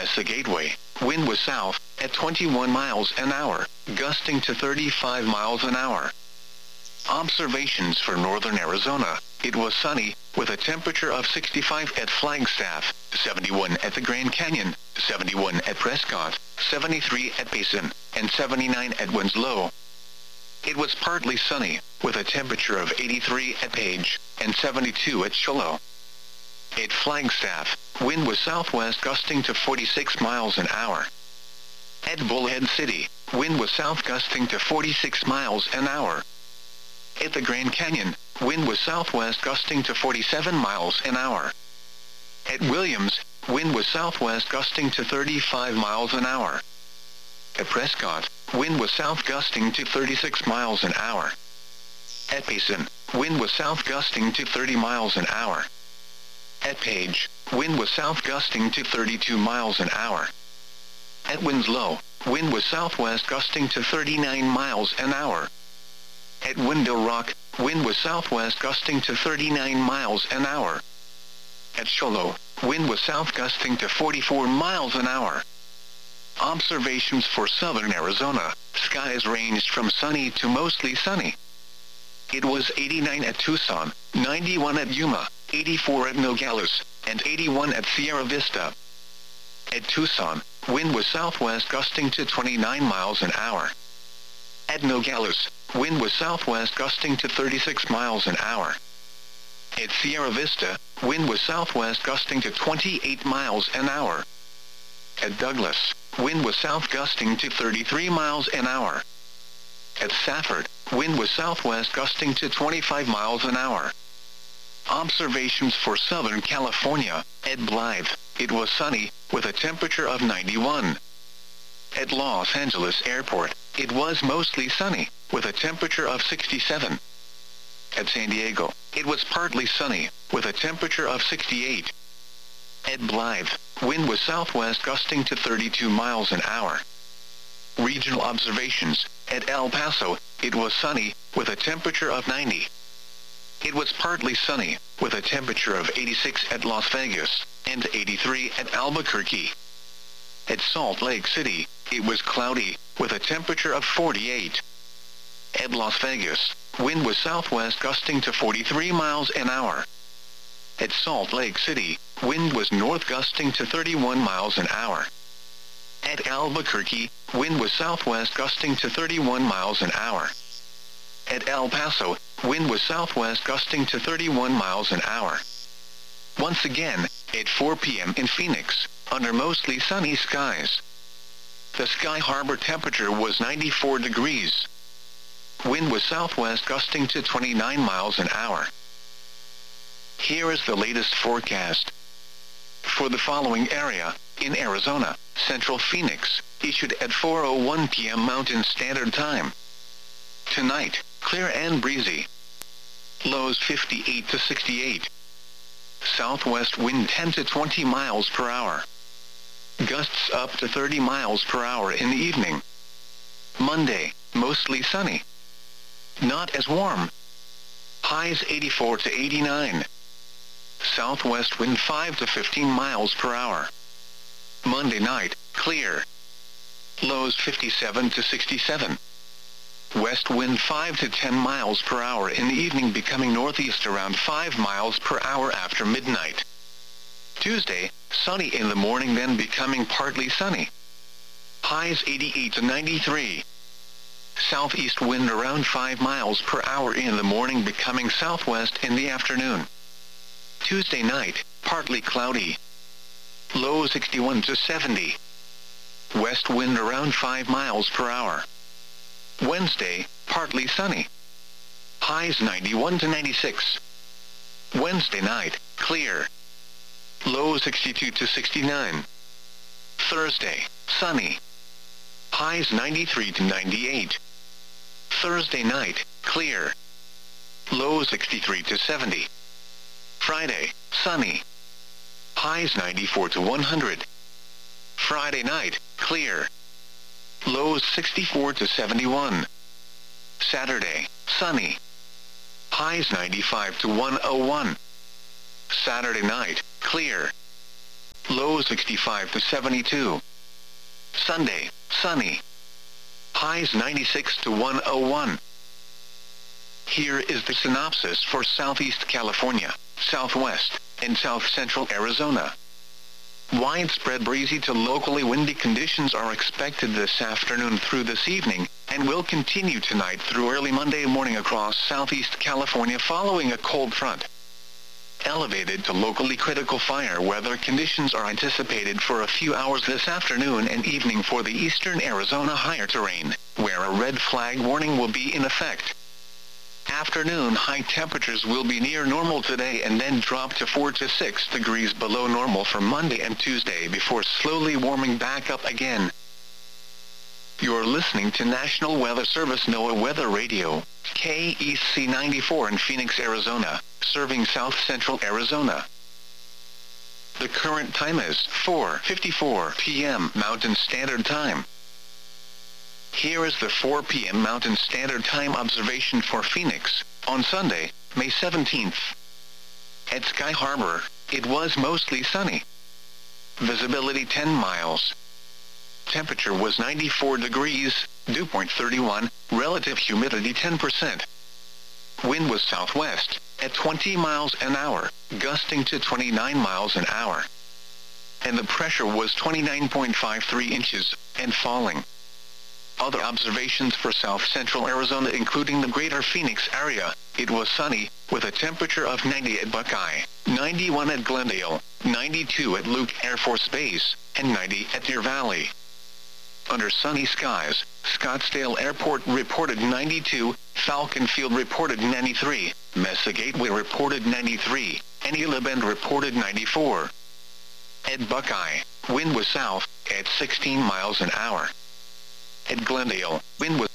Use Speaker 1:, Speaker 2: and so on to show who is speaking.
Speaker 1: Mesa Gateway, wind was south, at 21 miles an hour, gusting to 35 miles an hour. Observations for northern Arizona. It was sunny, with a temperature of 65 at Flagstaff, 71 at the Grand Canyon, 71 at Prescott, 73 at Payson, and 79 at Winslow. It was partly sunny, with a temperature of 83 at Page, and 72 at Shiloh. At Flagstaff, wind was southwest gusting to 46 miles an hour. At Bullhead City, wind was south gusting to 46 miles an hour. At the Grand Canyon, wind was southwest gusting to 47 miles an hour. At Williams, wind was southwest gusting to 35 miles an hour. At Prescott, wind was south gusting to 36 miles an hour. At Payson, wind was south gusting to 30 miles an hour. At Page, wind was south gusting to 32 miles an hour. At Winslow, wind was southwest gusting to 39 miles an hour. At Window Rock, wind was southwest gusting to 39 miles an hour. At Shiloh, wind was south gusting to 44 miles an hour. Observations for southern Arizona. Skies ranged from sunny to mostly sunny. It was 89 at Tucson, 91 at Yuma, 84 at Nogales, and 81 at Sierra Vista. At Tucson, wind was southwest gusting to 29 miles an hour. At Nogales, wind was southwest gusting to 36 miles an hour. At Sierra Vista, wind was southwest gusting to 28 miles an hour. At Douglas, wind was south gusting to 33 miles an hour. At Safford, wind was southwest gusting to 25 miles an hour. Observations for Southern California. At Blythe, it was sunny, with a temperature of 91. At Los Angeles Airport, it was mostly sunny, with a temperature of 67. At San Diego, it was partly sunny, with a temperature of 68. At Blythe, wind was southwest gusting to 32 miles an hour. Regional observations. At El Paso, it was sunny, with a temperature of 90. It was partly sunny, with a temperature of 86 at Las Vegas, and 83 at Albuquerque. At Salt Lake City, it was cloudy, with a temperature of 48. At Las Vegas, wind was southwest gusting to 43 miles an hour. At Salt Lake City, wind was north gusting to 31 miles an hour. At Albuquerque, wind was southwest gusting to 31 miles an hour. At El Paso, wind was southwest gusting to 31 miles an hour. Once again, at 4 p.m. in Phoenix, under mostly sunny skies. The Sky Harbor temperature was 94 degrees. Wind was southwest gusting to 29 miles an hour. Here is the latest forecast. For the following area, in Arizona, Central Phoenix, issued at 4:01 p.m. Mountain Standard Time. Tonight, clear and breezy. Lows 58 to 68. Southwest wind 10 to 20 miles per hour. Gusts up to 30 miles per hour in the evening. Monday, mostly sunny. Not as warm. Highs 84 to 89. Southwest wind 5 to 15 miles per hour. Monday night, clear. Lows 57 to 67. West wind 5 to 10 miles per hour in the evening, becoming northeast around 5 miles per hour after midnight. Tuesday, sunny in the morning, then becoming partly sunny. Highs 88 to 93. Southeast wind around 5 miles per hour in the morning, becoming southwest in the afternoon. Tuesday night, partly cloudy. Low 61 to 70. West wind around 5 miles per hour. Wednesday, partly sunny. Highs 91 to 96. Wednesday night, clear. Low 62 to 69. Thursday, sunny. Highs 93 to 98. Thursday night, clear. Low 63 to 70. Friday, sunny. Highs 94 to 100. Friday night, clear. Lows 64 to 71. Saturday, sunny. Highs 95 to 101. Saturday night, clear. low 65 to 72. Sunday, sunny. Highs 96 to 101. Here is the synopsis for Southeast California, Southwest, and South Central Arizona. Widespread breezy to locally windy conditions are expected this afternoon through this evening, and will continue tonight through early Monday morning across Southeast California following a cold front. Elevated to locally critical fire weather conditions are anticipated for a few hours this afternoon and evening for the eastern Arizona higher terrain, where a red flag warning will be in effect. Afternoon high temperatures will be near normal today and then drop to 4 to 6 degrees below normal for Monday and Tuesday before slowly warming back up again. You're listening to National Weather Service NOAA Weather Radio, KEC 94 in Phoenix, Arizona, serving South Central Arizona. The current time is 4:54 p.m. Mountain Standard Time. Here is the 4 p.m. Mountain Standard Time observation for Phoenix, on Sunday, May 17th. At Sky Harbor, it was mostly sunny. Visibility 10 miles. Temperature was 94 degrees, dew point 31, relative humidity 10%. Wind was southwest, at 20 miles an hour, gusting to 29 miles an hour. And the pressure was 29.53 inches, and falling. Other observations for South Central Arizona including the greater Phoenix area, it was sunny, with a temperature of 90 at Buckeye, 91 at Glendale, 92 at Luke Air Force Base, and 90 at Deer Valley. Under sunny skies, Scottsdale Airport reported 92, Falcon Field reported 93, Mesa Gateway reported 93, and Gila Bend reported 94. At Buckeye, wind was south, at 16 miles an hour. At Glendale, wind was